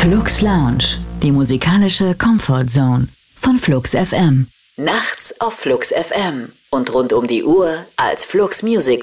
Flux Lounge, die musikalische Comfort Zone von Flux FM. Nachts auf Flux FM und rund um die Uhr als Flux Music